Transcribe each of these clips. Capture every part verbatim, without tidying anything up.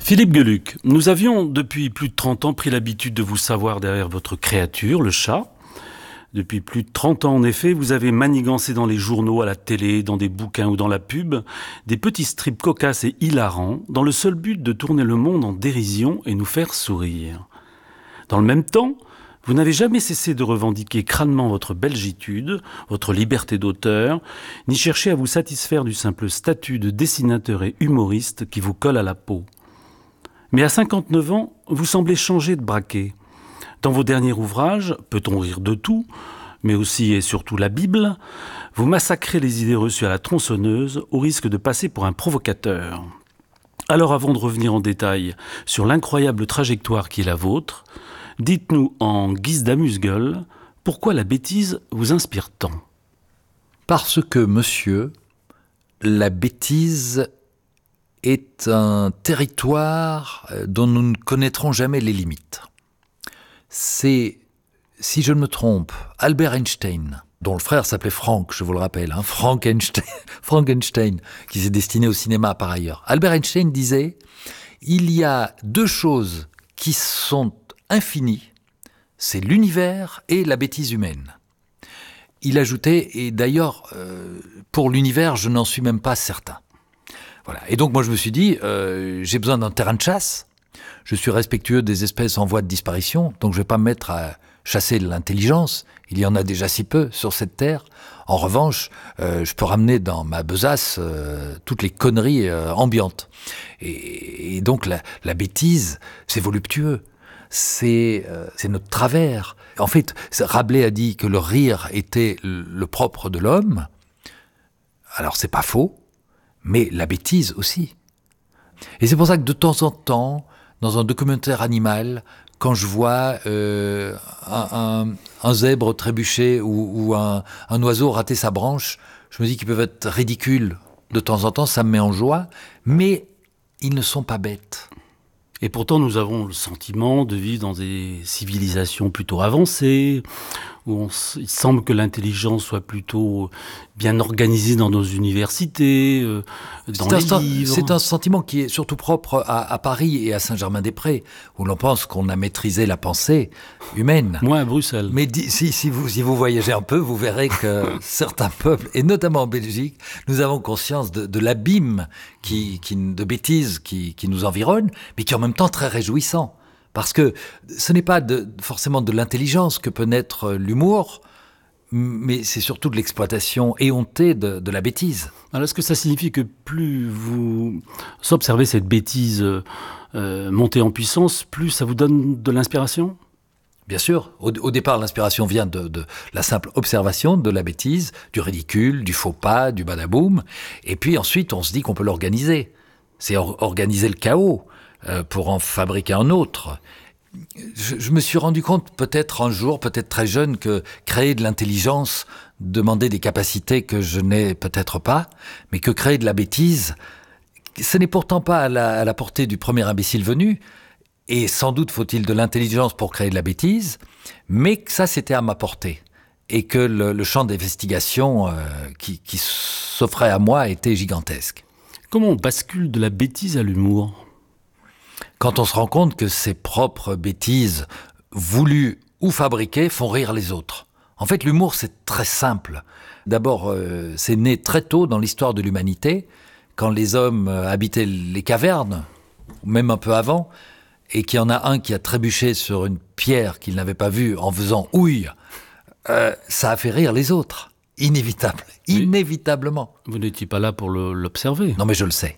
Philippe Geluck, nous avions depuis plus de trente ans pris l'habitude de vous savoir derrière votre créature, le chat. Depuis plus de trente ans, en effet, vous avez manigancé dans les journaux, à la télé, dans des bouquins ou dans la pub, des petits strips cocasses et hilarants, dans le seul but de tourner le monde en dérision et nous faire sourire. Dans le même temps, vous n'avez jamais cessé de revendiquer crânement votre belgitude, votre liberté d'auteur, ni cherché à vous satisfaire du simple statut de dessinateur et humoriste qui vous colle à la peau. Mais à cinquante-neuf ans, vous semblez changer de braquet. Dans vos derniers ouvrages, Peut-on rire de tout, mais aussi et surtout la Bible, vous massacrez les idées reçues à la tronçonneuse au risque de passer pour un provocateur. Alors avant de revenir en détail sur l'incroyable trajectoire qui est la vôtre, dites-nous en guise d'amuse-gueule, pourquoi la bêtise vous inspire tant ? Parce que, monsieur, la bêtise est un territoire dont nous ne connaîtrons jamais les limites. C'est, si je ne me trompe, Albert Einstein, dont le frère s'appelait Frank, je vous le rappelle, hein, Frankenstein, Frankenstein, qui s'est destiné au cinéma par ailleurs. Albert Einstein disait « Il y a deux choses qui sont infinies, c'est l'univers et la bêtise humaine. » Il ajoutait, et d'ailleurs, euh, pour l'univers, je n'en suis même pas certain. Voilà. Et donc moi je me suis dit, euh, j'ai besoin d'un terrain de chasse, je suis respectueux des espèces en voie de disparition, donc je ne vais pas me mettre à chasser l'intelligence, il y en a déjà si peu sur cette terre. En revanche, euh, je peux ramener dans ma besace euh, toutes les conneries euh, ambiantes. Et, et donc la, la bêtise, c'est voluptueux, c'est, euh, c'est notre travers. En fait, Rabelais a dit que le rire était le propre de l'homme, alors c'est pas faux, mais la bêtise aussi. Et c'est pour ça que de temps en temps, dans un documentaire animal, quand je vois euh, un, un, un zèbre trébucher ou, ou un, un oiseau rater sa branche, je me dis qu'ils peuvent être ridicules. De temps en temps, ça me met en joie, mais ils ne sont pas bêtes. Et pourtant, nous avons le sentiment de vivre dans des civilisations plutôt avancées, où on, il semble que l'intelligence soit plutôt bien organisée dans nos universités, euh, dans c'est les un, livres. C'est un sentiment qui est surtout propre à, à Paris et à Saint-Germain-des-Prés, où l'on pense qu'on a maîtrisé la pensée humaine. Moins à Bruxelles. Mais di, si, si, vous, si vous voyagez un peu, vous verrez que certains peuples, et notamment en Belgique, nous avons conscience de, de l'abîme qui, qui, de bêtises qui, qui nous environne, mais qui est en même temps très réjouissant. Parce que ce n'est pas de, forcément de l'intelligence que peut naître l'humour, mais c'est surtout de l'exploitation éhontée de, de la bêtise. Alors est-ce que ça signifie que plus vous observez cette bêtise euh, monter en puissance, plus ça vous donne de l'inspiration ? Bien sûr. Au, au départ, l'inspiration vient de, de la simple observation de la bêtise, du ridicule, du faux pas, du badaboum. Et puis ensuite, on se dit qu'on peut l'organiser. C'est or, organiser le chaos euh, pour en fabriquer un autre. Je, je me suis rendu compte, peut-être un jour, peut-être très jeune, que créer de l'intelligence demandait des capacités que je n'ai peut-être pas, mais que créer de la bêtise, ce n'est pourtant pas à la, à la portée du premier imbécile venu, et sans doute faut-il de l'intelligence pour créer de la bêtise, mais que ça c'était à ma portée, et que le, le champ d'investigation euh, qui, qui s'offrait à moi était gigantesque. Comment on bascule de la bêtise à l'humour ? Quand on se rend compte que ses propres bêtises, voulues ou fabriquées, font rire les autres. En fait, l'humour, c'est très simple. D'abord, euh, c'est né très tôt dans l'histoire de l'humanité, quand les hommes euh, habitaient les cavernes, ou même un peu avant, et qu'il y en a un qui a trébuché sur une pierre qu'il n'avait pas vue en faisant « ouille euh, », ça a fait rire les autres. Inévitable. Oui. Inévitablement. Vous n'étiez pas là pour le, l'observer. Non, mais je le sais.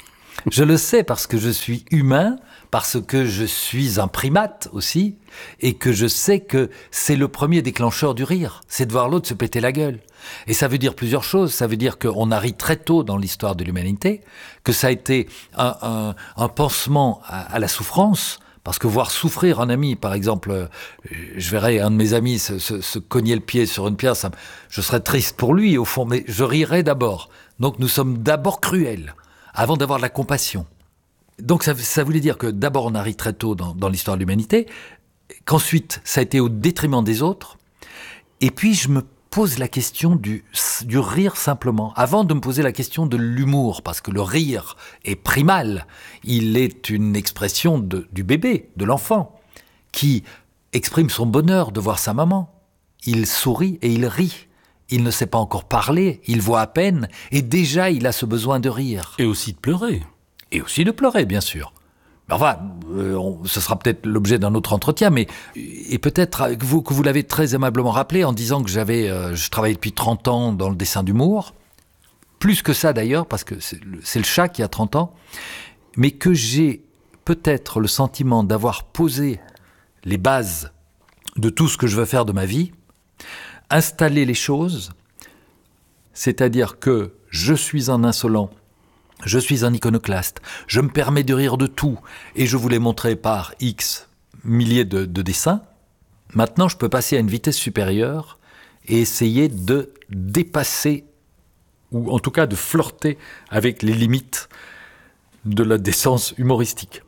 Je le sais parce que je suis humain, parce que je suis un primate aussi, et que je sais que c'est le premier déclencheur du rire, c'est de voir l'autre se péter la gueule. Et ça veut dire plusieurs choses, ça veut dire qu'on a ri très tôt dans l'histoire de l'humanité, que ça a été un, un, un pansement à, à la souffrance, parce que voir souffrir un ami, par exemple, je verrais un de mes amis se, se, se cogner le pied sur une pierre, ça, je serais triste pour lui au fond, mais je rirais d'abord. Donc nous sommes d'abord cruels, avant d'avoir de la compassion. Donc ça, ça voulait dire que d'abord on a ri très tôt dans, dans l'histoire de l'humanité, qu'ensuite ça a été au détriment des autres, et puis je me pose la question du, du rire simplement, avant de me poser la question de l'humour, parce que le rire est primal. Il est une expression de, du bébé, de l'enfant, qui exprime son bonheur de voir sa maman. Il sourit et il rit. Il ne sait pas encore parler, il voit à peine, et déjà il a ce besoin de rire. Et aussi de pleurer. Et aussi de pleurer, bien sûr. Enfin, euh, on, ce sera peut-être l'objet d'un autre entretien, mais et peut-être que vous, que vous l'avez très aimablement rappelé en disant que j'avais, euh, je travaillais depuis trente ans dans le dessin d'humour, plus que ça d'ailleurs, parce que c'est le, c'est le chat qui a trente ans, mais que j'ai peut-être le sentiment d'avoir posé les bases de tout ce que je veux faire de ma vie, installer les choses, c'est-à-dire que je suis un insolent, je suis un iconoclaste, je me permets de rire de tout, et je vous l'ai montré par X milliers de, de dessins. Maintenant, je peux passer à une vitesse supérieure et essayer de dépasser, ou en tout cas de flirter avec les limites de la décence humoristique.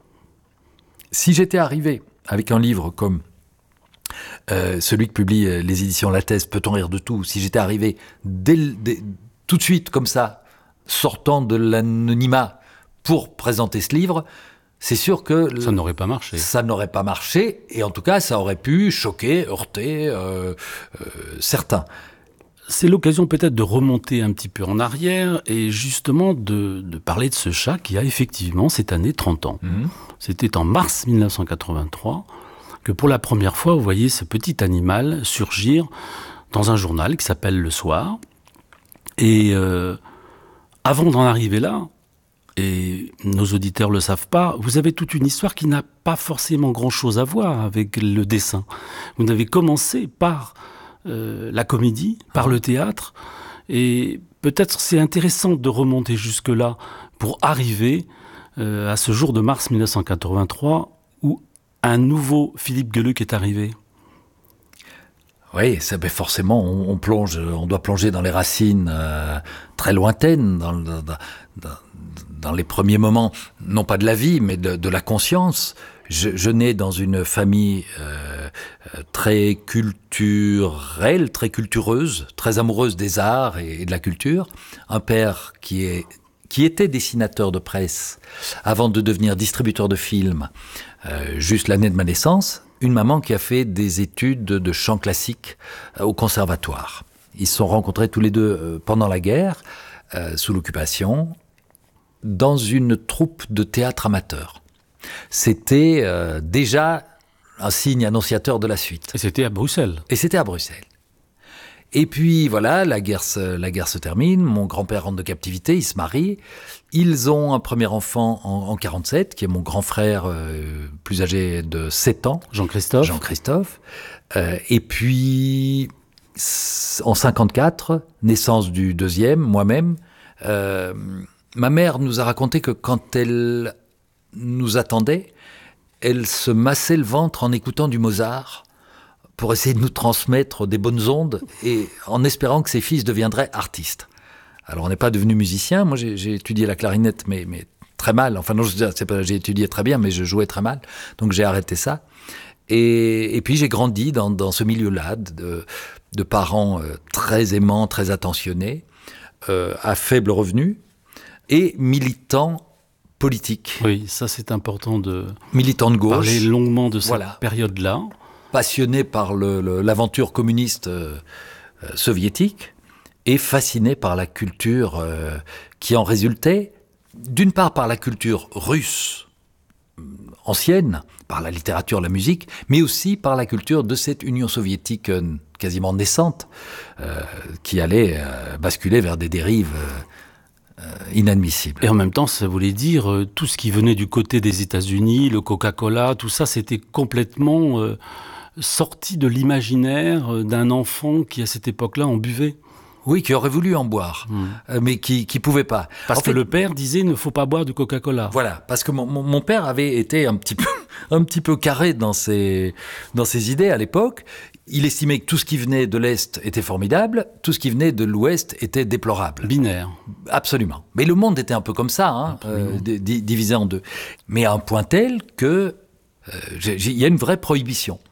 Si j'étais arrivé avec un livre comme euh, celui que publie les éditions Lattès, Peut-on rire de tout, si j'étais arrivé dès, dès, tout de suite comme ça, sortant de l'anonymat pour présenter ce livre, c'est sûr que... Ça n'aurait pas marché. Ça n'aurait pas marché, et en tout cas, ça aurait pu choquer, heurter euh, euh, certains. C'est l'occasion peut-être de remonter un petit peu en arrière et justement de, de parler de ce chat qui a effectivement cette année trente ans. Mmh. C'était en mars mille neuf cent quatre-vingt-trois que pour la première fois, vous voyez ce petit animal surgir dans un journal qui s'appelle Le Soir. Et euh, avant d'en arriver là, et nos auditeurs ne le savent pas, vous avez toute une histoire qui n'a pas forcément grand-chose à voir avec le dessin. Vous avez commencé par euh, la comédie, par le théâtre, et peut-être c'est intéressant de remonter jusque-là pour arriver euh, à ce jour de mars mille neuf cent quatre-vingt-trois où un nouveau Philippe Geluck est arrivé. Oui, ça, ben forcément, on, on plonge, on doit plonger dans les racines euh, très lointaines, dans, dans, dans, dans les premiers moments, non pas de la vie, mais de, de la conscience. Je, je nais dans une famille euh, très culturelle, très cultureuse, très amoureuse des arts et, et de la culture. Un père qui est qui était dessinateur de presse avant de devenir distributeur de films, euh, juste l'année de ma naissance. Une maman qui a fait des études de chant classique euh, au conservatoire. Ils se sont rencontrés tous les deux euh, pendant la guerre, euh, sous l'occupation, dans une troupe de théâtre amateur. C'était euh, déjà un signe annonciateur de la suite. Et c'était à Bruxelles. Et c'était à Bruxelles. Et puis voilà, la guerre se, la guerre se termine, mon grand-père rentre de captivité, il se marie, ils ont un premier enfant en, en quarante-sept, qui est mon grand frère euh, plus âgé de sept ans. Jean-Christophe. Jean-Christophe. Euh, et puis, en cinquante-quatre, naissance du deuxième, moi-même, euh, ma mère nous a raconté que quand elle nous attendait, elle se massait le ventre en écoutant du Mozart, pour essayer de nous transmettre des bonnes ondes et en espérant que ses fils deviendraient artistes. Alors, on n'est pas devenu musicien. Moi, j'ai, j'ai étudié la clarinette, mais, mais très mal. Enfin, non, je, c'est pas, j'ai étudié très bien, mais je jouais très mal. Donc, j'ai arrêté ça. Et, et puis, j'ai grandi dans, dans ce milieu-là de, de parents euh, très aimants, très attentionnés, euh, à faible revenu et militants politiques. Oui, ça, c'est important de... Militants de gauche. Parler longuement de cette voilà. période-là. Passionné par le, le, l'aventure communiste euh, euh, soviétique et fasciné par la culture euh, qui en résultait, d'une part par la culture russe euh, ancienne, par la littérature, la musique, mais aussi par la culture de cette Union soviétique euh, quasiment naissante, euh, qui allait euh, basculer vers des dérives euh, euh, inadmissibles. Et en même temps, ça voulait dire euh, tout ce qui venait du côté des États-Unis, le Coca-Cola, tout ça, c'était complètement... Euh, sorti de l'imaginaire d'un enfant qui, à cette époque-là, en buvait. Oui, qui aurait voulu en boire, mmh. euh, mais qui qui pouvait pas. Parce en que fait, le père disait ne faut pas boire du Coca-Cola. Voilà, parce que mon, mon, mon père avait été un petit peu un petit peu carré dans ses dans ses idées à l'époque. Il estimait que tout ce qui venait de l'Est était formidable, tout ce qui venait de l'Ouest était déplorable. Binaire. Absolument. Mais le monde était un peu comme ça, hein, euh, d- d- divisé en deux. Mais à un point tel que euh, il y a une vraie prohibition.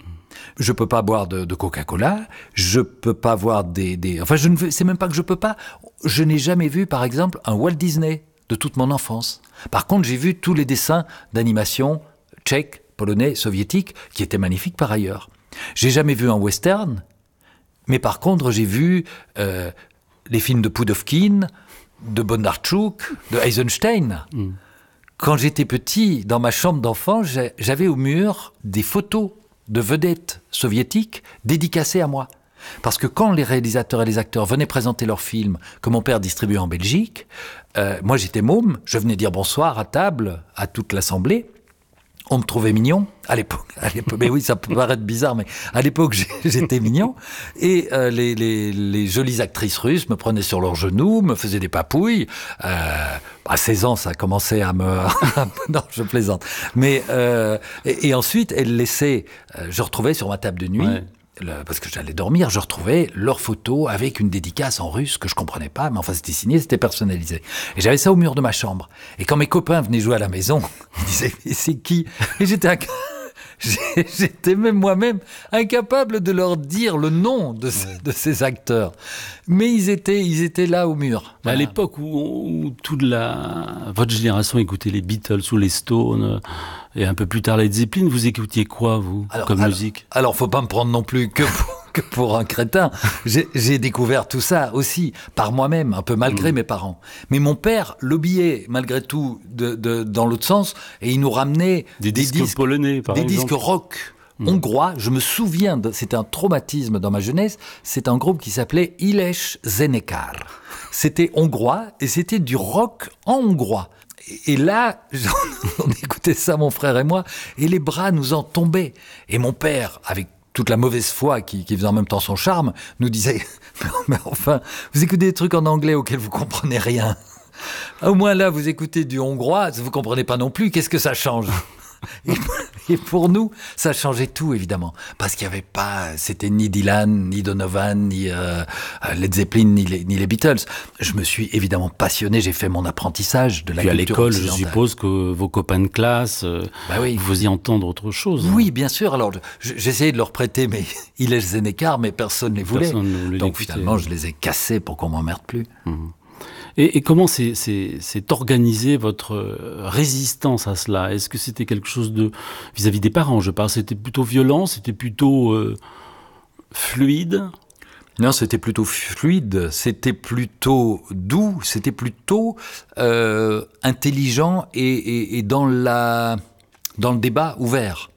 Je peux pas boire de, de Coca-Cola, je peux pas voir des... des... Enfin, je ne veux... c'est même pas que je peux pas. Je n'ai jamais vu, par exemple, un Walt Disney de toute mon enfance. Par contre, j'ai vu tous les dessins d'animation tchèques, polonais, soviétiques, qui étaient magnifiques par ailleurs. J'ai jamais vu un western, mais par contre, j'ai vu euh, les films de Pudovkin, de Bondarchuk, de Eisenstein. Mm. Quand j'étais petit, dans ma chambre d'enfant, j'avais au mur des photos de vedettes soviétiques dédicacées à moi. Parce que quand les réalisateurs et les acteurs venaient présenter leurs films que mon père distribuait en Belgique, euh, moi j'étais môme, je venais dire bonsoir à table à toute l'assemblée. On me trouvait mignon à l'époque. À l'époque, mais oui, ça peut paraître bizarre, mais à l'époque j'étais mignon. Et euh, les, les, les jolies actrices russes me prenaient sur leurs genoux, me faisaient des papouilles. Euh, à seize ans, ça commençait à me... non, je plaisante. Mais euh, et, et ensuite, elles laissaient. Euh, je retrouvais sur ma table de nuit. Ouais. Le, parce que j'allais dormir, je retrouvais leurs photos avec une dédicace en russe que je comprenais pas, mais enfin c'était signé, c'était personnalisé. Et j'avais ça au mur de ma chambre. Et quand mes copains venaient jouer à la maison, ils disaient « c'est qui ?» Et j'étais, inc... j'étais même moi-même incapable de leur dire le nom de, ce, de ces acteurs. Mais ils étaient, ils étaient là au mur. Voilà. À l'époque où, où toute la... votre génération écoutait les Beatles ou les Stones... Et un peu plus tard, Led Zeppelin, vous écoutiez quoi, vous, alors, comme alors, musique ? Alors, faut pas me prendre non plus que pour, que pour un crétin. J'ai, j'ai découvert tout ça aussi, par moi-même, un peu malgré mmh. mes parents. Mais mon père lobbyait, malgré tout, de, de, dans l'autre sens, et il nous ramenait des, des disques, disques polonais, par des exemple. disques rock mmh. hongrois. Je me souviens, de, c'était un traumatisme dans ma jeunesse, c'est un groupe qui s'appelait Éles Zenekar. C'était hongrois, et c'était du rock en hongrois. Et là, on écoutait ça, mon frère et moi, et les bras nous en tombaient. Et mon père, avec toute la mauvaise foi qui, qui faisait en même temps son charme, nous disait « Mais enfin, vous écoutez des trucs en anglais auxquels vous comprenez rien. Au moins là, vous écoutez du hongrois, vous comprenez pas non plus, qu'est-ce que ça change ?» Et, et pour nous, ça changeait tout, évidemment. Parce qu'il n'y avait pas... C'était ni Dylan, ni Donovan, ni euh, Led Zeppelin, ni les, ni les Beatles. Je me suis évidemment passionné. J'ai fait mon apprentissage de la Puis culture à l'école, je suppose que vos copains de classe, euh, bah oui. vous faisiez entendre autre chose. Oui, hein. Bien sûr. Alors, je, j'essayais de leur prêter mes Éles Zenekar, mais personne ne les voulait. Personne ne voulait Donc finalement, je les ai cassés pour qu'on m'emmerde plus. Mmh. Et, et comment c'est, c'est, c'est organisé votre résistance à cela ? Est-ce que c'était quelque chose de... Vis-à-vis des parents, je parle, c'était plutôt violent, c'était plutôt euh, fluide ? Non, c'était plutôt fluide, c'était plutôt doux, c'était plutôt euh, intelligent et, et, et dans, la, dans le débat ouvert.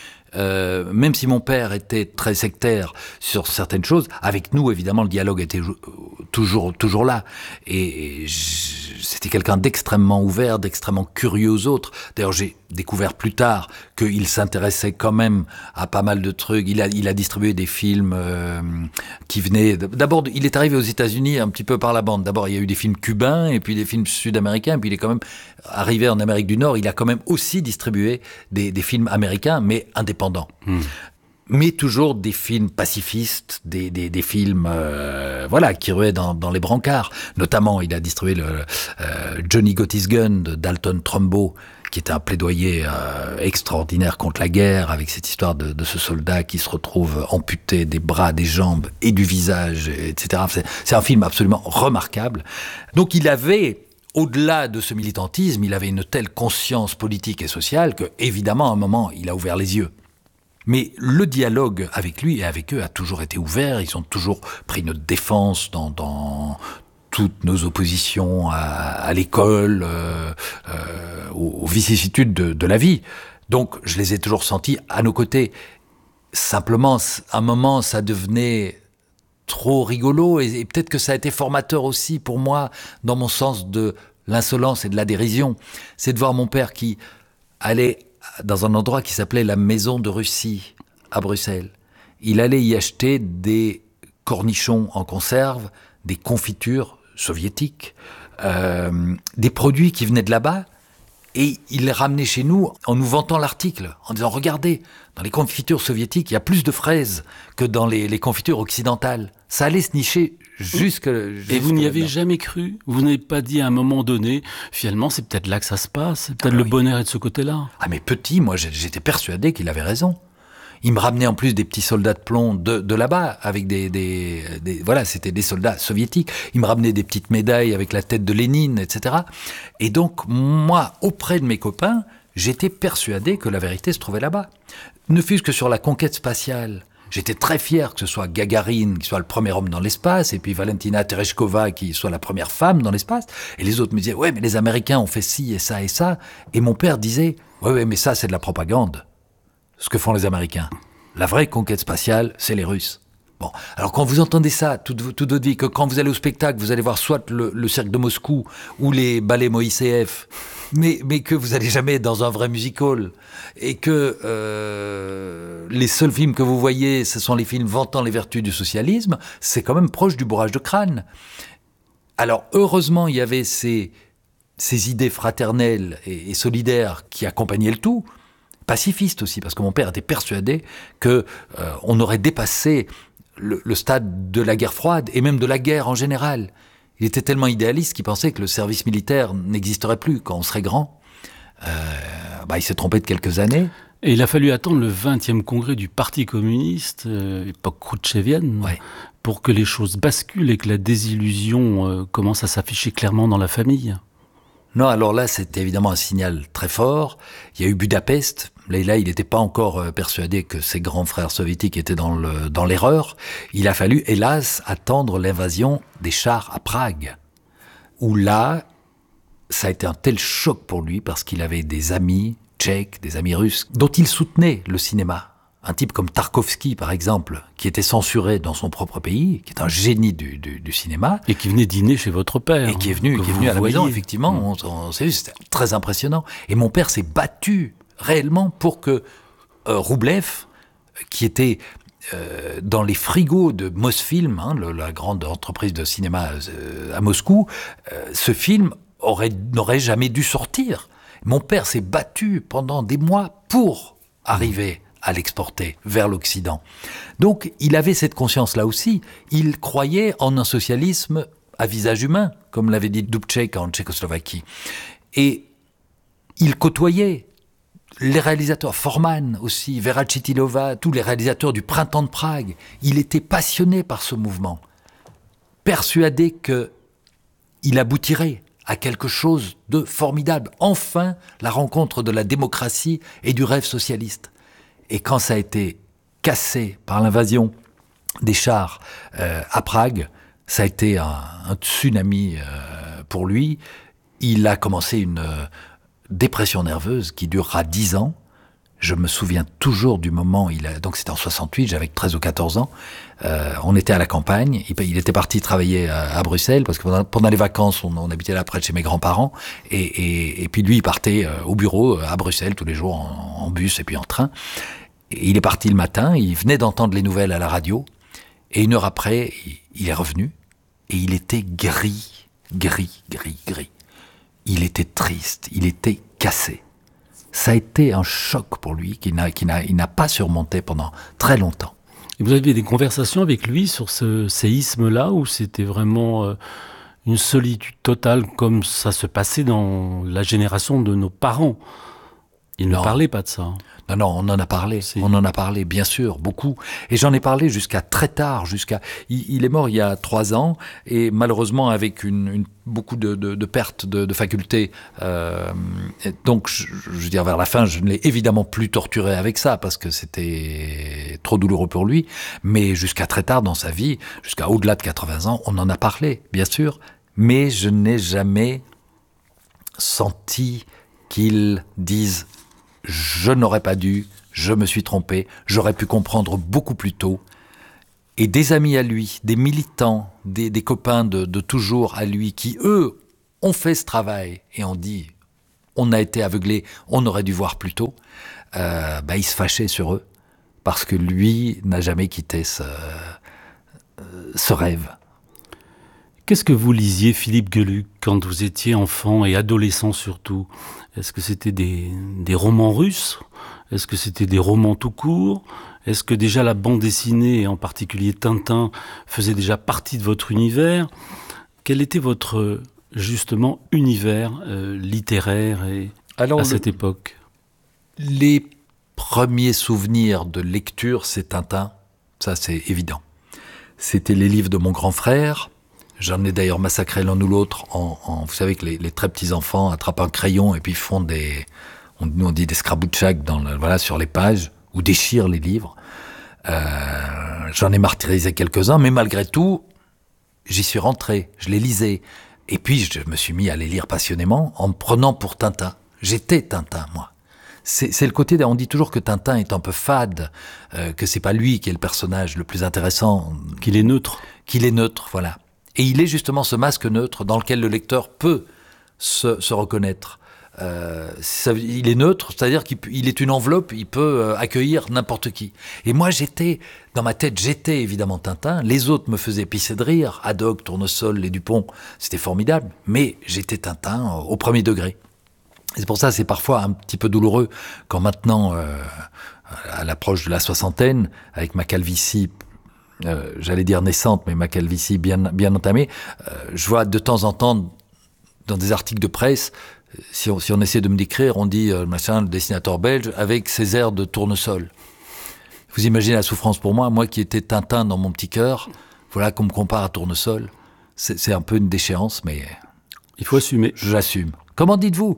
Euh, même si mon père était très sectaire sur certaines choses, avec nous, évidemment, le dialogue était toujours, toujours là. Et, et c'était quelqu'un d'extrêmement ouvert, d'extrêmement curieux aux autres. D'ailleurs, j'ai découvert plus tard qu'il s'intéressait quand même à pas mal de trucs. Il a, il a distribué des films euh, qui venaient... D'abord, il est arrivé aux États-Unis un petit peu par la bande. D'abord, il y a eu des films cubains et puis des films sud-américains. Puis il est quand même arrivé en Amérique du Nord. Il a quand même aussi distribué des, des films américains, mais indépendants. Mmh. Mais toujours des films pacifistes, des, des, des films euh, voilà, qui ruaient dans, dans les brancards. Notamment, il a distribué le, euh, Johnny Got His Gun de Dalton Trumbo, qui était un plaidoyer euh, extraordinaire contre la guerre, avec cette histoire de, de ce soldat qui se retrouve amputé des bras, des jambes et du visage, et cetera. C'est, c'est un film absolument remarquable. Donc il avait... Au-delà de ce militantisme, il avait une telle conscience politique et sociale que, évidemment, à un moment, il a ouvert les yeux. Mais le dialogue avec lui et avec eux a toujours été ouvert. Ils ont toujours pris notre défense dans, dans toutes nos oppositions à, à l'école, euh, euh, aux, aux vicissitudes de, de la vie. Donc, je les ai toujours sentis à nos côtés. Simplement, à un moment, ça devenait... trop rigolo, et, et peut-être que ça a été formateur aussi pour moi dans mon sens de l'insolence et de la dérision. C'est de voir mon père qui allait dans un endroit qui s'appelait la Maison de Russie à Bruxelles. Il allait y acheter des cornichons en conserve, des confitures soviétiques, euh, des produits qui venaient de là-bas, et il les ramenait chez nous en nous vantant l'article, en disant « Regardez, dans les confitures soviétiques, il y a plus de fraises que dans les, les confitures occidentales. » Ça allait se nicher jusque... jusque et vous n'y avez jamais cru ? Vous n'avez pas dit à un moment donné, finalement, c'est peut-être là que ça se passe, c'est peut-être ah, le oui. bonheur est de ce côté-là. Ah mais petit, moi j'étais persuadé qu'il avait raison. Il me ramenait en plus des petits soldats de plomb de, de là-bas, avec des, des, des... Voilà, c'était des soldats soviétiques. Il me ramenait des petites médailles avec la tête de Lénine, et cetera. Et donc, moi, auprès de mes copains, j'étais persuadé que la vérité se trouvait là-bas. Ne fût-ce que sur la conquête spatiale. J'étais très fier que ce soit Gagarine qui soit le premier homme dans l'espace, et puis Valentina Tereshkova qui soit la première femme dans l'espace. Et les autres me disaient, ouais, mais les Américains ont fait ci et ça et ça. Et mon père disait, ouais, ouais, mais ça, c'est de la propagande. Ce que font les Américains. La vraie conquête spatiale, c'est les Russes. Bon, alors quand vous entendez ça toute, toute votre vie, que quand vous allez au spectacle, vous allez voir soit le, le cirque de Moscou ou les ballets Moïseev, mais, mais que vous n'allez jamais dans un vrai musical, et que euh, les seuls films que vous voyez, ce sont les films vantant les vertus du socialisme, c'est quand même proche du bourrage de crâne. Alors heureusement, il y avait ces, ces idées fraternelles et, et solidaires qui accompagnaient le tout, pacifiste aussi, parce que mon père était persuadé que euh, on aurait dépassé le, le stade de la guerre froide et même de la guerre en général. Il était tellement idéaliste qu'il pensait que le service militaire n'existerait plus quand on serait grand. Euh, bah, il s'est trompé de quelques années. Et il a fallu attendre le vingtième congrès du Parti communiste, euh, époque khrouchtchevienne, ouais, pour que les choses basculent et que la désillusion euh, commence à s'afficher clairement dans la famille. Non, alors là, c'était évidemment un signal très fort. Il y a eu Budapest. Là, il n'était pas encore persuadé que ses grands frères soviétiques étaient dans le, dans l'erreur. Il a fallu, hélas, attendre l'invasion des chars à Prague. Où là, ça a été un tel choc pour lui parce qu'il avait des amis tchèques, des amis russes, dont il soutenait le cinéma. Un type comme Tarkovsky, par exemple, qui était censuré dans son propre pays, qui est un génie du, du, du cinéma. Et qui venait dîner chez votre père. Et qui est venu, qui est venu à la maison, effectivement. Mmh. On, on s'est vu, c'était très impressionnant. Et mon père s'est battu réellement pour que euh, Roublev, qui était euh, dans les frigos de Mosfilm, hein, le, la grande entreprise de cinéma euh, à Moscou, euh, ce film aurait, n'aurait jamais dû sortir. Mon père s'est battu pendant des mois pour arriver mmh. à l'exporter vers l'Occident. Donc, il avait cette conscience-là aussi. Il croyait en un socialisme à visage humain, comme l'avait dit Dubček en Tchécoslovaquie. Et il côtoyait les réalisateurs, Forman aussi, Vera Chytilova, tous les réalisateurs du Printemps de Prague. Il était passionné par ce mouvement, persuadé qu'il aboutirait à quelque chose de formidable. Enfin, la rencontre de la démocratie et du rêve socialiste. Et quand ça a été cassé par l'invasion des chars euh, à Prague, ça a été un, un tsunami euh, pour lui. Il a commencé une euh, dépression nerveuse qui durera dix ans. Je me souviens toujours du moment, il a, donc c'était en soixante-huit, j'avais treize ou quatorze ans, euh, on était à la campagne, il, il était parti travailler à, à Bruxelles, parce que pendant, pendant les vacances, on, on habitait là près de chez mes grands-parents, et, et, et puis lui, il partait euh, au bureau à Bruxelles tous les jours en, en bus et puis en train. Et il est parti le matin, il venait d'entendre les nouvelles à la radio, et une heure après, il, il est revenu, et il était gris, gris, gris, gris. Il était triste, il était cassé. Ça a été un choc pour lui qu'il n'a, qu'il n'a, il n'a pas surmonté pendant très longtemps. Et vous aviez des conversations avec lui sur ce séisme-là, où c'était vraiment euh, une solitude totale, comme ça se passait dans la génération de nos parents? Il ne parlait pas de ça. Non, non, on en a parlé. Si. On en a parlé, bien sûr, beaucoup. Et j'en ai parlé jusqu'à très tard, jusqu'à. Il, il est mort il y a trois ans, et malheureusement avec une, une beaucoup de, de, de pertes de, de facultés. Euh, donc, je, je veux dire, vers la fin, je ne l'ai évidemment plus torturé avec ça parce que c'était trop douloureux pour lui. Mais jusqu'à très tard dans sa vie, jusqu'à au-delà de quatre-vingts ans, on en a parlé, bien sûr. Mais je n'ai jamais senti qu'il dise. Je n'aurais pas dû, je me suis trompé, j'aurais pu comprendre beaucoup plus tôt. Et des amis à lui, des militants, des, des copains de, de toujours à lui, qui eux ont fait ce travail et ont dit on a été aveuglés, on aurait dû voir plus tôt, euh, bah, ils se fâchaient sur eux, parce que lui n'a jamais quitté ce, ce rêve. Qu'est-ce que vous lisiez, Philippe Geluck, quand vous étiez enfant et adolescent surtout? Est-ce que c'était des, des romans russes? Est-ce que c'était des romans tout court? Est-ce que déjà la bande dessinée, et en particulier Tintin, faisait déjà partie de votre univers? Quel était votre, justement, univers euh, littéraire et, Alors, à cette le, époque? Les premier souvenir de lecture, c'est Tintin. Ça, c'est évident. C'était les livres de mon grand frère. J'en ai d'ailleurs massacré l'un ou l'autre. En, en, vous savez que les, les très petits enfants attrapent un crayon et puis font des, on, nous on dit des scrabouchaks dans le, voilà, sur les pages, ou déchirent les livres. Euh, j'en ai martyrisé quelques-uns, mais malgré tout, j'y suis rentré, je les lisais. Et puis je me suis mis à les lire passionnément en me prenant pour Tintin. J'étais Tintin, moi. C'est, c'est le côté, on dit toujours que Tintin est un peu fade, euh, que c'est pas lui qui est le personnage le plus intéressant. Qu'il est neutre. Qu'il est neutre, voilà. Et il est justement ce masque neutre dans lequel le lecteur peut se, se reconnaître. Euh, ça, il est neutre, c'est-à-dire qu'il il est une enveloppe, il peut euh, accueillir n'importe qui. Et moi, j'étais, dans ma tête, j'étais évidemment Tintin. Les autres me faisaient pisser de rire. Haddock, Tournesol, les Dupont, c'était formidable. Mais j'étais Tintin euh, au premier degré. Et c'est pour ça, c'est parfois un petit peu douloureux quand maintenant, euh, à l'approche de la soixantaine, avec ma calvitie, euh, j'allais dire naissante, mais ma calvitie bien, bien entamée, euh, je vois de temps en temps, dans des articles de presse, si on, si on essaie de me décrire, on dit, euh, machin, le dessinateur belge, avec ses airs de Tournesol. Vous imaginez la souffrance pour moi, moi qui étais Tintin dans mon petit cœur, voilà qu'on me compare à Tournesol. C'est, c'est un peu une déchéance, mais... Il faut assumer. J'assume. Comment dites-vous?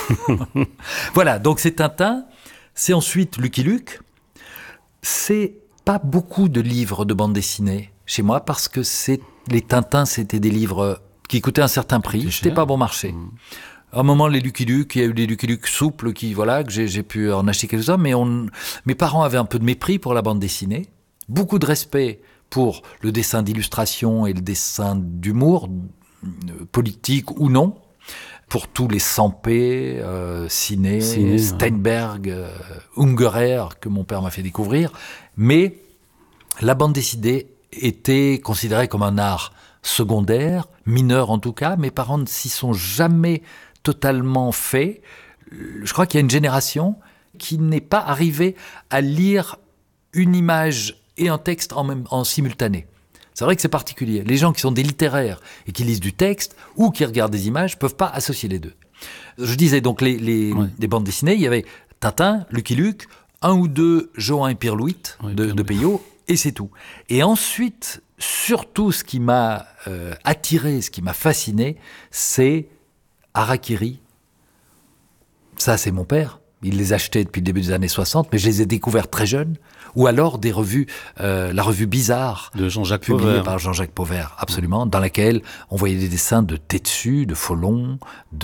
Voilà, donc c'est Tintin. C'est ensuite Lucky Luke. C'est pas beaucoup de livres de bande dessinée chez moi parce que c'est, les Tintins, c'était des livres qui coûtaient un certain prix. C'était pas bon marché. Mmh. À un moment, les Lucky Luke, il y a eu des Lucky Luke souples qui, voilà, que j'ai, j'ai pu en acheter quelques-uns, mais on, mes parents avaient un peu de mépris pour la bande dessinée, beaucoup de respect pour le dessin d'illustration et le dessin d'humour, politique ou non, pour tous les Sampé, euh, Ciné, Ciné, Steinberg, euh, Ungerer, que mon père m'a fait découvrir. Mais la bande dessinée était considérée comme un art secondaire, mineur en tout cas. Mes parents ne s'y sont jamais totalement faits. Je crois qu'il y a une génération qui n'est pas arrivée à lire une image et un texte en, même, en simultané. C'est vrai que c'est particulier. Les gens qui sont des littéraires et qui lisent du texte ou qui regardent des images ne peuvent pas associer les deux. Je disais donc les, les, ouais. les bandes dessinées, il y avait Tintin, Lucky Luke, un ou deux Johan et Pirlouit ouais, de, de Peyo, et c'est tout. Et ensuite, surtout ce qui m'a euh, attiré, ce qui m'a fasciné, c'est Harakiri. Ça, c'est mon père. Il les achetait depuis le début des années soixante, mais je les ai découverts très jeunes. Ou alors des revues, euh, la revue Bizarre, de Jean-Jacques publiée Pauvert. par Jean-Jacques Pauvert, absolument, mmh. dans laquelle on voyait des dessins de Tetsu, de Follon,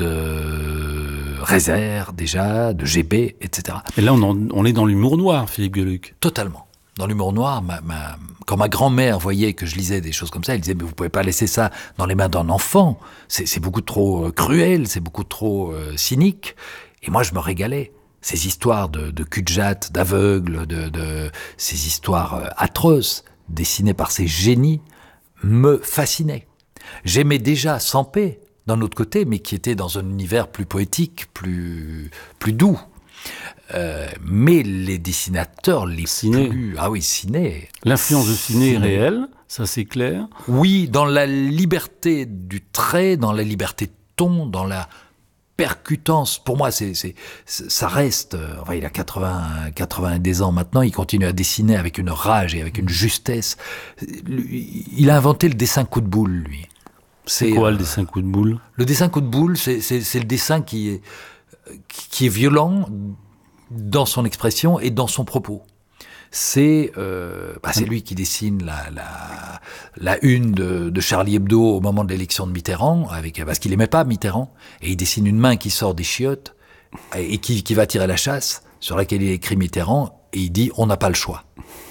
de Rézère déjà, de G B, et cetera. Et là, on, en, on est dans l'humour noir, Philippe Geluck. Totalement. Dans l'humour noir, ma, ma, quand ma grand-mère voyait que je lisais des choses comme ça, elle disait « mais vous pouvez pas laisser ça dans les mains d'un enfant, c'est, c'est beaucoup trop euh, cruel, c'est beaucoup trop euh, cynique ». Et moi, je me régalais. Ces histoires de, de cul-de-jatte, d'aveugles, de, de, ces histoires euh, atroces, dessinées par ces génies, me fascinaient. J'aimais déjà Sampé, d'un autre côté, mais qui était dans un univers plus poétique, plus, plus doux. Euh, mais les dessinateurs les Ciné. plus... Ah oui, Ciné. L'influence de Ciné est réelle, ça c'est clair. Oui, dans la liberté du trait, dans la liberté de ton, dans la... percutance, pour moi, c'est, c'est, ça reste... Enfin, il a quatre-vingts, quatre-vingt-dix ans maintenant, il continue à dessiner avec une rage et avec une justesse. Il a inventé le dessin coup de boule, lui. C'est, c'est quoi euh, le dessin coup de boule ? Le dessin coup de boule, c'est, c'est, c'est le dessin qui est, qui est violent dans son expression et dans son propos. C'est, euh, bah c'est lui qui dessine la, la, la une de, de Charlie Hebdo au moment de l'élection de Mitterrand, avec, parce qu'il n'aimait pas Mitterrand, et il dessine une main qui sort des chiottes et qui, qui va tirer la chasse, sur laquelle il écrit Mitterrand, et il dit « on n'a pas le choix ».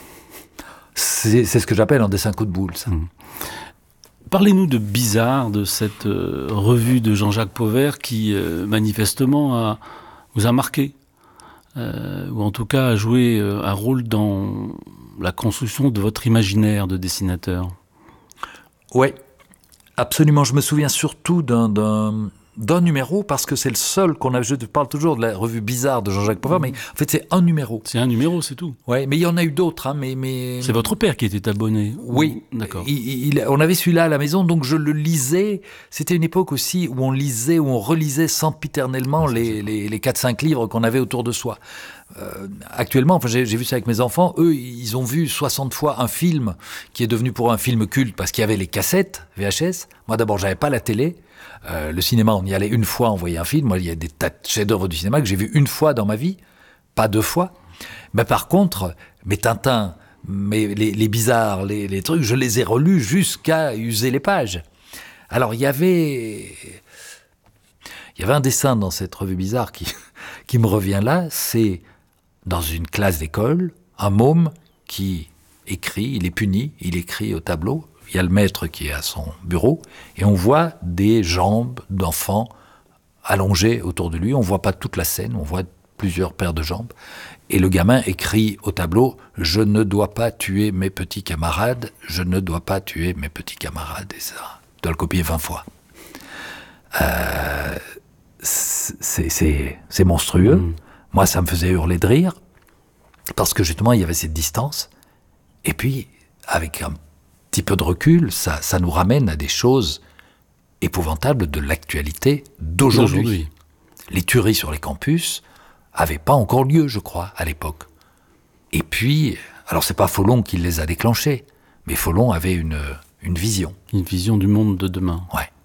C'est, c'est ce que j'appelle un dessin coup de boule, ça. Mmh. Parlez-nous de Bizarre, de cette euh, revue de Jean-Jacques Pauvert qui, euh, manifestement, a, vous a marqué. Euh, ou en tout cas a joué euh, un rôle dans la construction de votre imaginaire de dessinateur. Oui, absolument. Je me souviens surtout d'un, d'un, d'un numéro, parce que c'est le seul qu'on a. Je te parle toujours de la revue Bizarre de Jean-Jacques Pauvert, mais en fait c'est un numéro. C'est un numéro, c'est tout. Ouais, mais il y en a eu d'autres, hein, mais, mais... C'est votre père qui était abonné. Oui, d'accord. Il, il, on avait celui-là à la maison, donc je le lisais. C'était une époque aussi où on lisait, où on relisait sempiternellement ah, les, les, les quatre cinq livres qu'on avait autour de soi. Euh, actuellement, enfin, j'ai, j'ai vu ça avec mes enfants, eux, ils ont vu soixante fois un film qui est devenu pour eux un film culte parce qu'il y avait les cassettes V H S. Moi, d'abord, j'avais pas la télé. Euh, le cinéma, on y allait une fois, on voyait un film. Moi, il y a des tas de chefs-d'œuvre du cinéma que j'ai vu une fois dans ma vie, pas deux fois. Mais par contre, mes Tintins, mes, les, les Bizarres, les, les trucs, je les ai relus jusqu'à user les pages. Alors, il y avait... Il y avait un dessin dans cette revue Bizarre qui, qui me revient là, c'est dans une classe d'école, un môme qui écrit, il est puni, il écrit au tableau, il y a le maître qui est à son bureau, et on voit des jambes d'enfants allongées autour de lui, on ne voit pas toute la scène, on voit plusieurs paires de jambes, et le gamin écrit au tableau « Je ne dois pas tuer mes petits camarades, je ne dois pas tuer mes petits camarades », et ça, je dois le copier vingt fois. Euh, c'est, c'est, c'est monstrueux. Mmh. Moi, ça me faisait hurler de rire, parce que justement, il y avait cette distance. Et puis, avec un petit peu de recul, ça, ça nous ramène à des choses épouvantables de l'actualité d'aujourd'hui. d'aujourd'hui. Les tueries sur les campus n'avaient pas encore lieu, je crois, à l'époque. Et puis, alors c'est pas Follon qui les a déclenchées, mais Follon avait une, une vision. Une vision du monde de demain. Ouais.